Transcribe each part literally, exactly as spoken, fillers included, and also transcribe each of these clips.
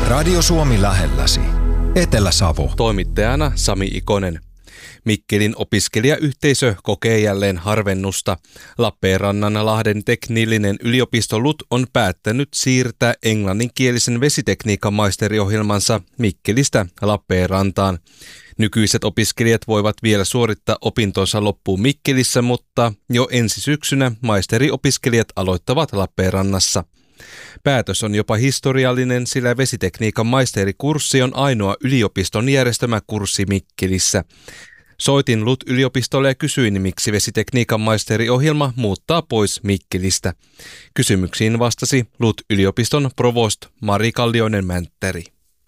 Radio Suomi lähelläsi. Etelä-Savo. Toimittajana Sami Ikonen. Mikkelin opiskelijayhteisö kokee jälleen harvennusta. Lappeenrannan Lahden teknillinen yliopisto L U T on päättänyt siirtää englanninkielisen vesitekniikan maisteriohjelmansa Mikkelistä Lappeenrantaan. Nykyiset opiskelijat voivat vielä suorittaa opintonsa loppuun Mikkelissä, mutta jo ensi syksynä maisteriopiskelijat aloittavat Lappeenrannassa. Päätös on jopa historiallinen, sillä vesitekniikan maisterikurssi on ainoa yliopiston järjestämä kurssi Mikkelissä. Soitin L U T-yliopistolle ja kysyin, miksi vesitekniikan maisteriohjelma muuttaa pois Mikkelistä. Kysymyksiin vastasi L U T-yliopiston provost Mari Kallioinen-Mänttäri.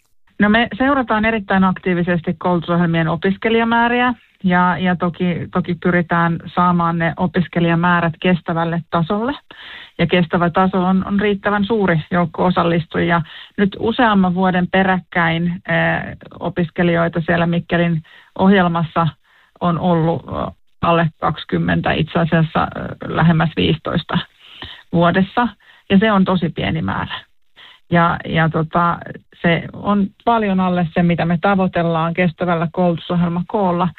No me seurataan erittäin aktiivisesti koulutusohjelmien opiskelijamääriä ja, ja toki, toki pyritään saamaan ne opiskelijamäärät kestävälle tasolle. Ja kestävä taso on, on riittävän suuri joukko osallistujia. Nyt useamman vuoden peräkkäin eh, opiskelijoita siellä Mikkelin ohjelmassa on ollut alle kaksikymmentä, itse asiassa eh, lähemmäs viisitoista vuodessa. Ja se on tosi pieni määrä. Ja, ja tota, se on paljon alle se, mitä me tavoitellaan kestävällä koulutusohjelmakoolla.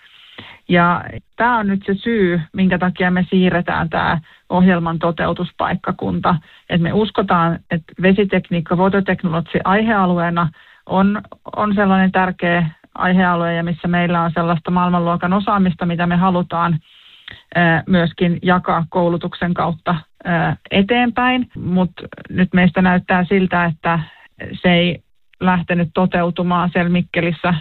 Ja tämä on nyt se syy, minkä takia me siirretään tämä ohjelman toteutuspaikkakunta. Et me uskotaan, että vesitekniikka, vuototeknologi aihealueena on, on sellainen tärkeä aihealue, ja missä meillä on sellaista maailmanluokan osaamista, mitä me halutaan ää, myöskin jakaa koulutuksen kautta ää, eteenpäin. Mutta nyt meistä näyttää siltä, että se ei lähtenyt toteutumaan siellä Mikkelissä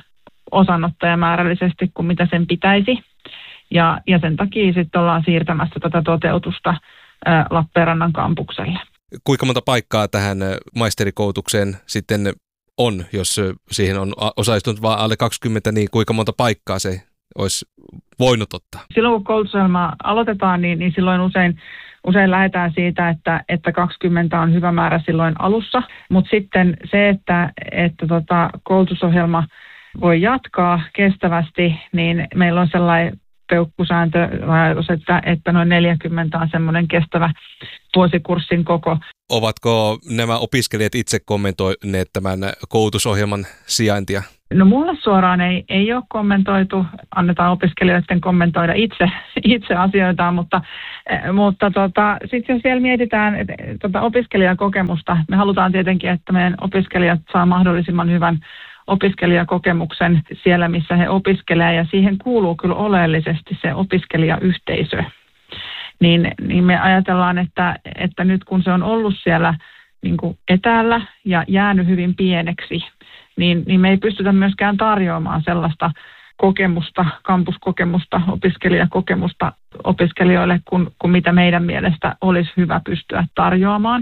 osanottajamäärällisesti kuin mitä sen pitäisi. Ja, ja sen takia sitten ollaan siirtämässä tätä toteutusta ää, Lappeenrannan kampukselle. Kuinka monta paikkaa tähän maisterikoulutukseen sitten on, jos siihen on osallistunut vain alle kaksikymmentä, niin kuinka monta paikkaa se olisi voinut ottaa? Silloin kun koulutusohjelma aloitetaan, niin, niin silloin usein, usein lähdetään siitä, että, että kaksikymmentä on hyvä määrä silloin alussa. Mutta sitten se, että, että tota, koulutusohjelma voi jatkaa kestävästi, niin meillä on sellainen peukkusääntö, että, että noin neljäkymmentä on semmoinen kestävä vuosikurssin koko. Ovatko nämä opiskelijat itse kommentoineet tämän koulutusohjelman sijaintia? No mulle suoraan ei, ei ole kommentoitu, annetaan opiskelijoiden kommentoida itse, itse asioitaan, mutta, mutta tota, sitten jos vielä mietitään et, tota opiskelijakokemusta, me halutaan tietenkin, että meidän opiskelijat saa mahdollisimman hyvän opiskelijakokemuksen siellä, missä he opiskelevat, ja siihen kuuluu kyllä oleellisesti se opiskelijayhteisö. Niin, niin me ajatellaan, että, että nyt kun se on ollut siellä niin kuin etäällä ja jäänyt hyvin pieneksi, niin, niin me ei pystytä myöskään tarjoamaan sellaista kokemusta, kampuskokemusta, opiskelijakokemusta opiskelijoille, kuin, kuin mitä meidän mielestä olisi hyvä pystyä tarjoamaan.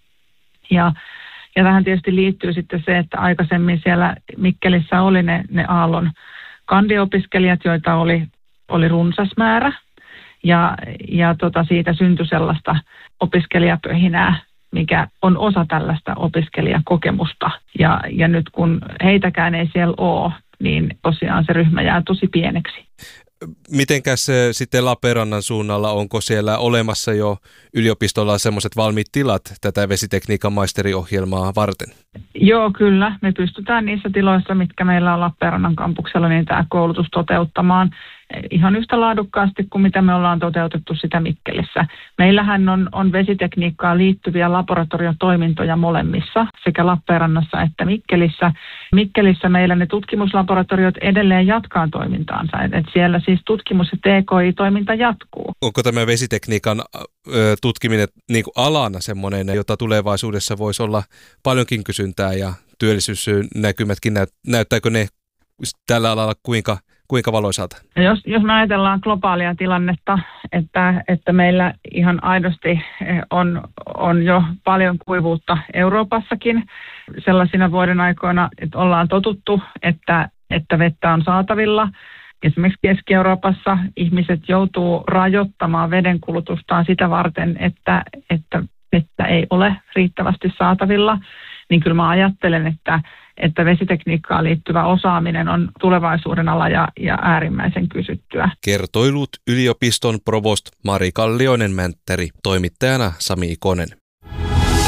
Ja Ja tähän tietysti liittyy sitten se, että aikaisemmin siellä Mikkelissä oli ne, ne Aallon kandiopiskelijat, joita oli, oli runsas määrä. Ja, ja tota, siitä syntyi sellaista opiskelijapöhinää, mikä on osa tällaista opiskelijakokemusta. Ja, ja nyt kun heitäkään ei siellä ole, niin tosiaan se ryhmä jää tosi pieneksi. Mitenkäs sitten Lappeenrannan suunnalla, onko siellä olemassa jo yliopistolla sellaiset valmiit tilat tätä vesitekniikan maisteriohjelmaa varten? Joo, kyllä. Me pystytään niissä tiloissa, mitkä meillä on Lappeenrannan kampuksella, niin tämä koulutus toteuttamaan ihan yhtä laadukkaasti kuin mitä me ollaan toteutettu sitä Mikkelissä. Meillähän on, on vesitekniikkaan liittyviä laboratoriotoimintoja molemmissa, sekä Lappeenrannassa että Mikkelissä. Mikkelissä meillä ne tutkimuslaboratoriot edelleen jatkaa toimintaansa, et siellä siis tutkimus- ja T K I-toiminta jatkuu. Onko tämä vesitekniikan ö, tutkiminen niin kuin alana semmoinen, jota tulevaisuudessa voisi olla paljonkin kysyntää ja työllisyysnäkymätkin, näyttääkö ne tällä alalla kuinka Kuinka valoisalta? Jos, jos me ajatellaan globaalia tilannetta, että, että meillä ihan aidosti on, on jo paljon kuivuutta Euroopassakin sellaisina vuoden aikoina, että ollaan totuttu, että, että vettä on saatavilla. Esimerkiksi Keski-Euroopassa ihmiset joutuu rajoittamaan vedenkulutustaan sitä varten, että, että vettä ei ole riittävästi saatavilla. Niin kyllä mä ajattelen, että että vesitekniikkaan liittyvä osaaminen on tulevaisuuden ala ja, ja äärimmäisen kysyttyä. Kertoi L U T-yliopiston provost Mari Kallioinen-Mänttäri, toimittajana Sami Ikonen.